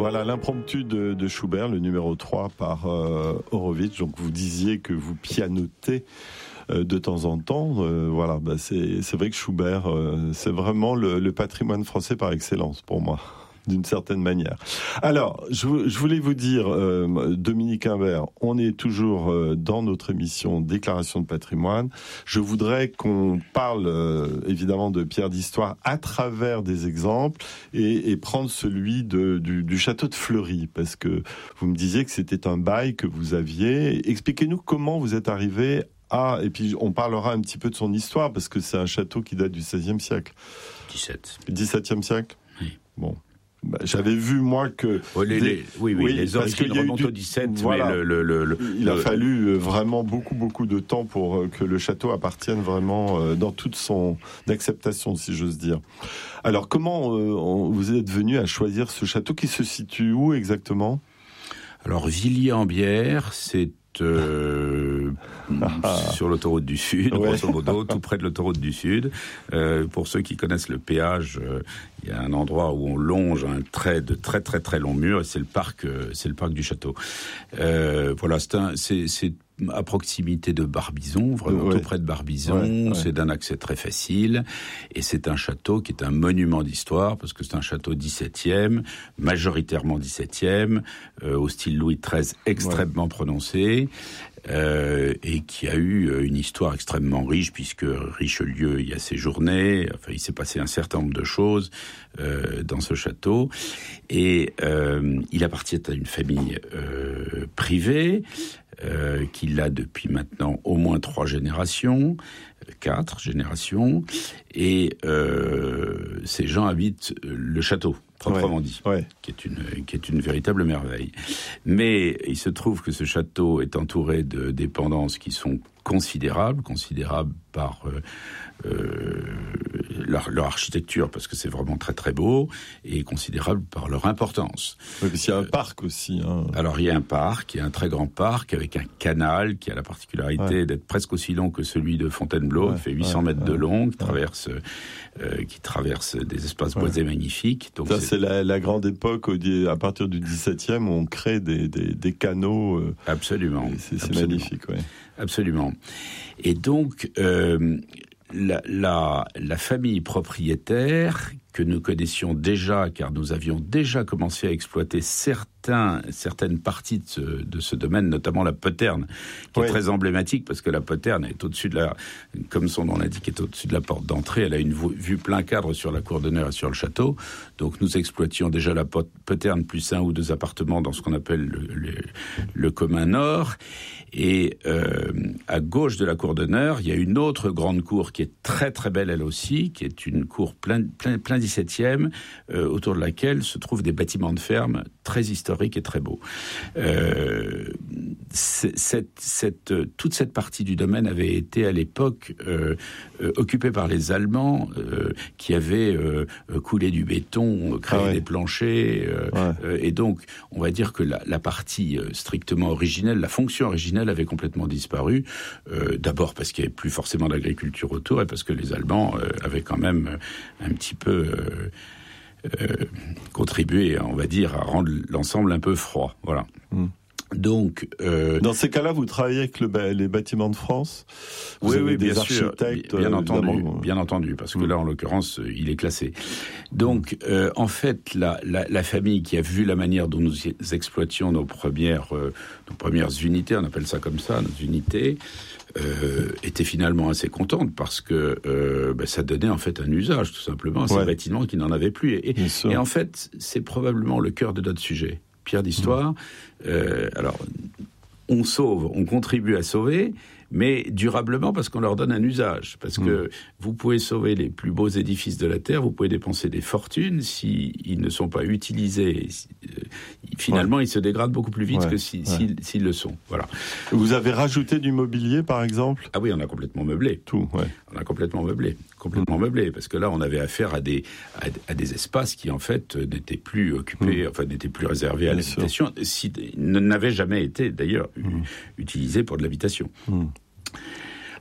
Voilà l'impromptu de Schubert, le numéro 3 par Horowitz. Donc vous disiez que vous pianotez de temps en temps. Voilà, c'est vrai que Schubert, c'est vraiment le patrimoine français par excellence pour moi, d'une certaine manière. Alors, je voulais vous dire, Dominique Imbert, on est toujours dans notre émission Déclaration de patrimoine. Je voudrais qu'on parle évidemment de pierres d'histoire à travers des exemples et prendre celui du château de Fleury, parce que vous me disiez que c'était un bail que vous aviez. Expliquez-nous comment vous êtes arrivé et puis on parlera un petit peu de son histoire, parce que c'est un château qui date du XVIe siècle. 17e siècle. Oui. Bon. J'avais vu, moi, que... les origines remontent au 17, voilà, mais il a fallu vraiment beaucoup de temps pour que le château appartienne vraiment dans toute son acceptation, si j'ose dire. Alors, comment vous êtes venu à choisir ce château qui se situe où exactement ? Alors, Villiers-en-Bière, c'est sur l'autoroute du Sud, grosso modo, tout près de l'autoroute du Sud. Pour ceux qui connaissent le péage, il y a un endroit où on longe un trait de très très très long mur, et c'est le parc du château. Voilà, c'est à proximité de Barbizon, vraiment tout près de Barbizon. C'est d'un accès très facile, et c'est un château qui est un monument d'histoire, parce que c'est un château 17e, majoritairement 17e, au style Louis XIII extrêmement prononcé, et qui a eu une histoire extrêmement riche, puisque Richelieu y a séjourné. Enfin, il s'est passé un certain nombre de choses dans ce château, et il appartient à une famille privée, qui l'a depuis maintenant au moins 4 générations, et ces gens habitent le château, proprement dit, qui est une véritable merveille. Mais il se trouve que ce château est entouré de dépendances qui sont considérables par leur architecture, parce que c'est vraiment très très beau, et considérables par leur importance. Oui, parce qu'il y a un parc aussi. Alors il y a un parc, il y a un très grand parc avec un canal qui a la particularité d'être presque aussi long que celui de Fontainebleau, qui fait 800 mètres de long, qui traverse des espaces boisés magnifiques. Donc ça, c'est la grande époque, à partir du 17e, où on crée des canaux. Absolument. C'est magnifique, oui. Absolument. Et donc, la famille propriétaire, que nous connaissions déjà, car nous avions déjà commencé à exploiter certaines parties de ce domaine, notamment la poterne, qui est très emblématique, parce que la poterne est au-dessus comme son nom l'indique, est au-dessus de la porte d'entrée. Elle a une vue plein cadre sur la cour d'honneur et sur le château. Donc nous exploitions déjà la poterne, plus 1 ou 2 appartements dans ce qu'on appelle le commun nord. Et à gauche de la cour d'honneur, il y a une autre grande cour qui est très très belle elle aussi, qui est une cour plein 17e, autour de laquelle se trouvent des bâtiments de ferme très historiques et très beaux. Toute cette partie du domaine avait été à l'époque occupée par les Allemands, qui avaient coulé du béton, créé des planchers, et donc on va dire que la partie strictement originelle, la fonction originelle avait complètement disparu, d'abord parce qu'il n'y avait plus forcément d'agriculture autour, et parce que les Allemands avaient quand même un petit peu contribué, on va dire, à rendre l'ensemble un peu froid. Voilà. Donc, dans ces cas-là, vous travaillez avec les bâtiments de France. Vous avez des bien architectes, sûr, bien entendu, parce que là, en l'occurrence, il est classé. Donc, en fait, la famille qui a vu la manière dont nous exploitions nos premières unités, on appelle ça comme ça, nos unités, était finalement assez contente, parce que ça donnait en fait un usage, tout simplement, à ces bâtiments qui n'en avaient plus. Et en fait, c'est probablement le cœur de notre sujet. Pierre d'histoire. Alors, on contribue à sauver, mais durablement, parce qu'on leur donne un usage. Parce que vous pouvez sauver les plus beaux édifices de la Terre, vous pouvez dépenser des fortunes, s'ils ne sont pas utilisés, finalement, ils se dégradent beaucoup plus vite que s'ils le sont. Voilà. Vous avez rajouté du mobilier, par exemple ? Ah oui, on a complètement meublé. Tout, On a complètement meublé, parce que là, on avait affaire à des espaces qui, en fait, n'étaient plus occupés, enfin, n'étaient plus réservés à l'habitation, n'avaient jamais été, d'ailleurs, utilisés pour de l'habitation.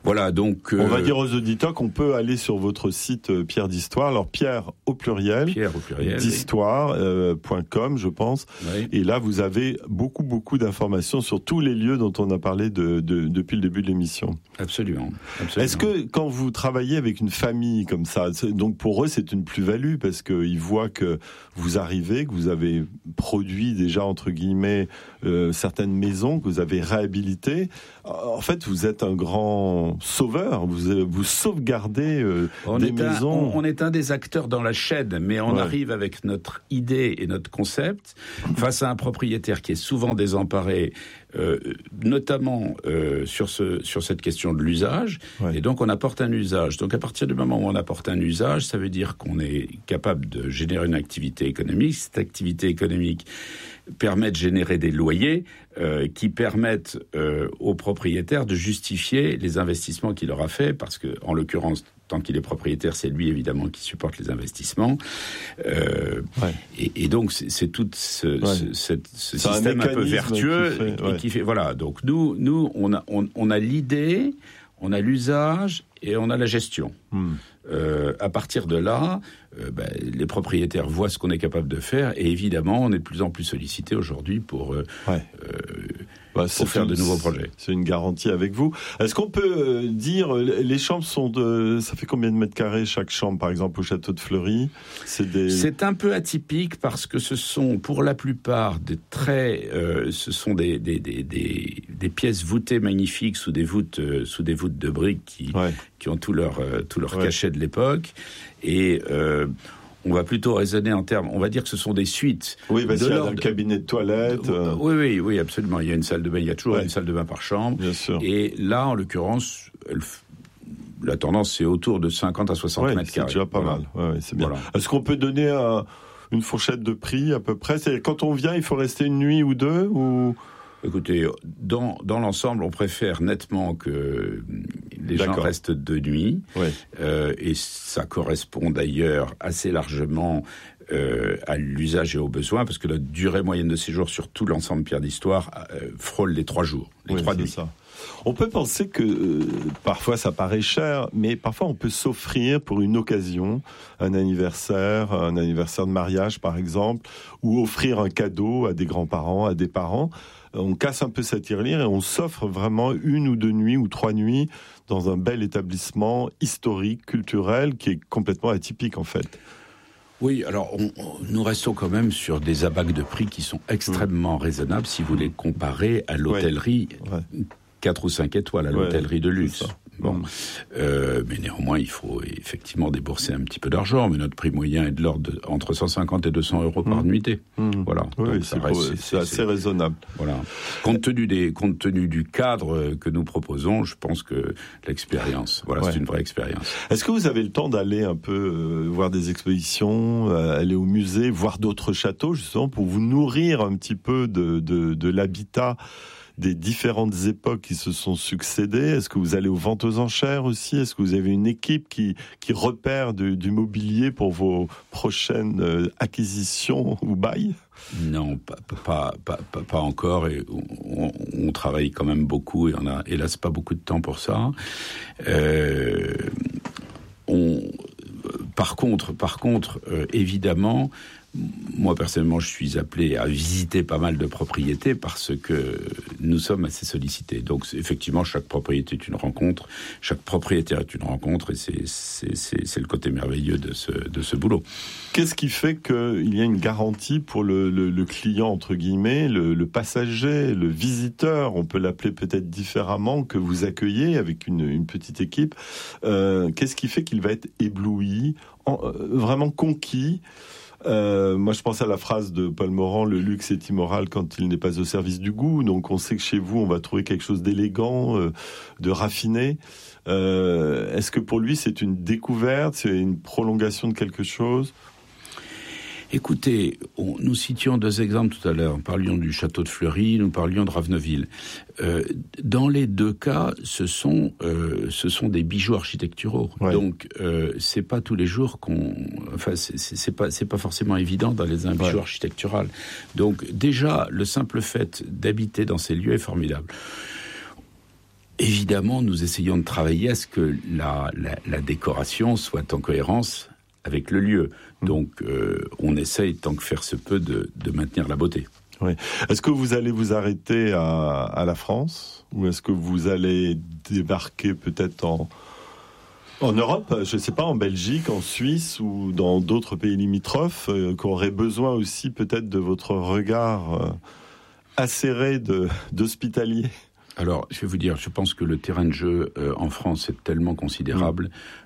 Voilà, donc... On va dire aux auditeurs qu'on peut aller sur votre site Pierre d'Histoire. Alors Pierre au pluriel d'histoire.com, je pense. Oui. Et là, vous avez beaucoup d'informations sur tous les lieux dont on a parlé depuis le début de l'émission. Absolument. Est-ce que quand vous travaillez avec une famille comme ça, donc pour eux c'est une plus-value parce qu'ils voient que vous arrivez, que vous avez produit déjà entre guillemets certaines maisons, que vous avez réhabilitées. En fait, vous êtes un grand sauveur. Vous sauvegardez des maisons. On est un des acteurs dans la chaîne, mais on arrive avec notre idée et notre concept face à un propriétaire qui est souvent désemparé, notamment sur cette question de l'usage. Ouais. Et donc, on apporte un usage. Donc, à partir du moment où on apporte un usage, ça veut dire qu'on est capable de générer une activité économique. Cette activité économique permet de générer des loyers qui permettent aux propriétaires de justifier les investissements qu'il aura fait, parce que, en l'occurrence, tant qu'il est propriétaire, c'est lui évidemment qui supporte les investissements. Et donc c'est tout ce système un peu vertueux qui fait. Voilà. Donc nous on a l'idée, on a l'usage et on a la gestion. À partir de là, les propriétaires voient ce qu'on est capable de faire, et évidemment, on est de plus en plus sollicité aujourd'hui pour faire de nouveaux projets. C'est une garantie avec vous. Est-ce qu'on peut dire, les chambres ça fait combien de mètres carrés chaque chambre, par exemple, au château de Fleury? C'est un peu atypique parce que ce sont, pour la plupart, ce sont des pièces voûtées magnifiques sous des voûtes de briques qui ont tout leur cachet de l'époque. Et on va plutôt raisonner en termes, on va dire que ce sont des suites. Oui, parce qu'il y a un cabinet de toilette. Oui, absolument. Il y a une salle de bain, il y a toujours une salle de bain par chambre. Bien sûr. Et là, en l'occurrence, la tendance, c'est autour de 50 à 60 mètres carrés. C'est déjà pas mal. Ouais, c'est bien. Voilà. Est-ce qu'on peut donner une fourchette de prix à peu près? Quand on vient, il faut rester une nuit ou deux ou... Écoutez, dans l'ensemble, on préfère nettement que les gens restent 2 nuits. Et ça correspond d'ailleurs assez largement à l'usage et aux besoins, parce que la durée moyenne de séjour sur tout l'ensemble Pierre d'Histoire frôle les 3 jours, les 3 nuits. Ça. On peut penser que parfois ça paraît cher, mais parfois on peut s'offrir pour une occasion, un anniversaire de mariage par exemple, ou offrir un cadeau à des grands-parents, à des parents. On casse un peu cette tirelire et on s'offre vraiment 1 ou 2 nuits ou 3 nuits dans un bel établissement historique, culturel, qui est complètement atypique en fait. Oui, alors nous restons quand même sur des abacs de prix qui sont extrêmement raisonnables si vous les comparez à l'hôtellerie 4 ou 5 étoiles, à l'hôtellerie de luxe. Bon, mais néanmoins, il faut effectivement débourser un petit peu d'argent. Mais notre prix moyen est de l'ordre entre 150 et 200 euros par nuitée. Voilà. Oui, c'est assez raisonnable. Voilà. Compte tenu du cadre que nous proposons, je pense que l'expérience, c'est une vraie expérience. Est-ce que vous avez le temps d'aller un peu voir des expositions, aller au musée, voir d'autres châteaux, justement, pour vous nourrir un petit peu de l'habitat des différentes époques qui se sont succédées? Est-ce que vous allez aux ventes aux enchères aussi? Est-ce que vous avez une équipe qui repère du mobilier pour vos prochaines acquisitions ou bails? Non, pas encore. Et on travaille quand même beaucoup et on a hélas pas beaucoup de temps pour ça. Par contre, évidemment, moi personnellement, je suis appelé à visiter pas mal de propriétés parce que nous sommes assez sollicités. Donc effectivement, chaque propriété est une rencontre, chaque propriétaire est une rencontre, et c'est le côté merveilleux de ce boulot. Qu'est-ce qui fait qu'il y a une garantie pour le client, entre guillemets, le passager, le visiteur, on peut l'appeler peut-être différemment, que vous accueillez avec une petite équipe? Qu'est-ce qui fait qu'il va être ébloui, vraiment conquis? Moi, je pense à la phrase de Paul Morand, le luxe est immoral quand il n'est pas au service du goût. Donc, on sait que chez vous, on va trouver quelque chose d'élégant, de raffiné. Est-ce que pour lui, c'est une découverte, c'est une prolongation de quelque chose? Écoutez, nous citions 2 exemples tout à l'heure. Nous parlions du château de Fleury, nous parlions de Raveneville. Dans les 2 cas, ce sont des bijoux architecturaux. Donc, c'est pas tous les jours c'est pas forcément évident d'aller dans un bijou architectural. Donc, déjà, le simple fait d'habiter dans ces lieux est formidable. Évidemment, nous essayons de travailler à ce que la décoration soit en cohérence avec le lieu. Donc, on essaye, tant que faire se peut, de maintenir la beauté. Oui. Est-ce que vous allez vous arrêter à la France, ou est-ce que vous allez débarquer peut-être en Europe, je ne sais pas, en Belgique, en Suisse ou dans d'autres pays limitrophes, qui auraient besoin aussi peut-être de votre regard acéré d'hospitalier? Alors, je vais vous dire, je pense que le terrain de jeu en France est tellement considérable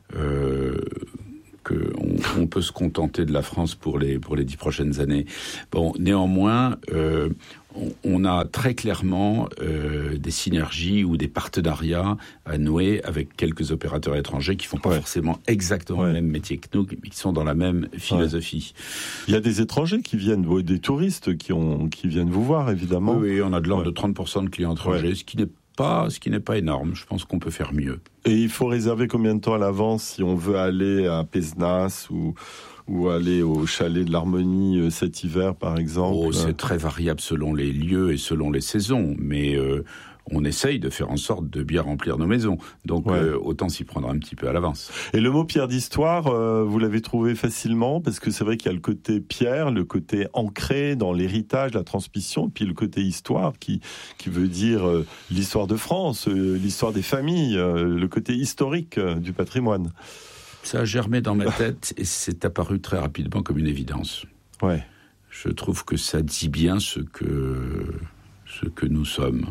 qu'on peut se contenter de la France pour les 10 prochaines années. Bon, néanmoins, on a très clairement des synergies ou des partenariats à nouer avec quelques opérateurs étrangers qui font pas forcément exactement le même métier que nous, mais qui sont dans la même philosophie. Il y a des étrangers qui viennent, des touristes qui viennent vous voir, évidemment. Oui, on a de l'ordre de 30% de clients étrangers, ce qui n'est pas énorme. Je pense qu'on peut faire mieux. Et il faut réserver combien de temps à l'avance si on veut aller à Pézenas ou aller au chalet de l'Harmonie cet hiver, par exemple? C'est très variable selon les lieux et selon les saisons, mais on essaye de faire en sorte de bien remplir nos maisons. Donc, autant s'y prendre un petit peu à l'avance. Et le mot pierre d'histoire, vous l'avez trouvé facilement? Parce que c'est vrai qu'il y a le côté pierre, le côté ancré dans l'héritage, la transmission, puis le côté histoire qui veut dire l'histoire de France, l'histoire des familles, le côté historique du patrimoine. Ça a germé dans ma tête et c'est apparu très rapidement comme une évidence. Ouais. Je trouve que ça dit bien ce que nous sommes.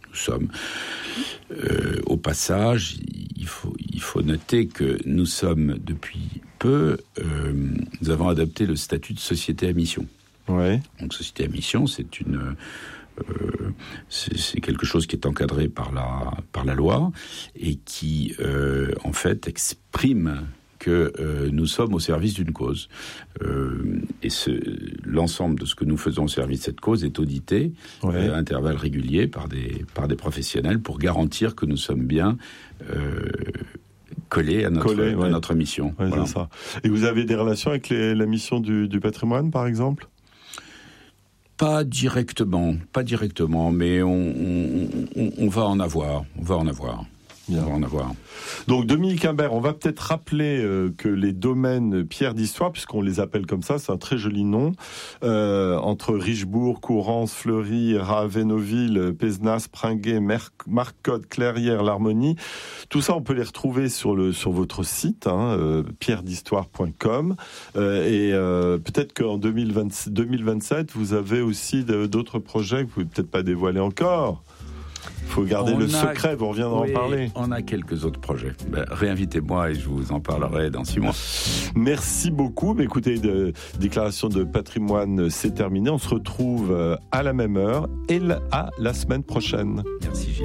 Au passage, il faut noter que nous sommes depuis peu, nous avons adopté le statut de société à mission. Ouais. Donc société à mission, c'est quelque chose qui est encadré par la loi et qui en fait exprime que nous sommes au service d'une cause. Et l'ensemble de ce que nous faisons au service de cette cause est audité à intervalles réguliers par des professionnels pour garantir que nous sommes bien collés à notre mission. Ouais, voilà. C'est ça. Et vous avez des relations avec la mission du patrimoine, par exemple ? Pas directement, mais on va en avoir. Bien. On va en avoir. Donc Dominique Imbert, on va peut-être rappeler que les domaines pierres d'histoire, puisqu'on les appelle comme ça, c'est un très joli nom, entre Richebourg, Courrance, Fleury, Ravenoville, Pézenas, Pringuet, Marcotte, Clairières, l'Harmonie, tout ça on peut les retrouver sur votre site, pierredhistoire.com, et peut-être qu'en 2027 vous avez aussi d'autres projets que vous ne pouvez peut-être pas dévoiler encore. Il faut garder le secret, vous reviendrez en parler. On a quelques autres projets. Réinvitez-moi et je vous en parlerai dans 6 mois. Merci beaucoup. Écoutez, déclaration de patrimoine, c'est terminé. On se retrouve à la même heure et à la semaine prochaine. Merci Gilles.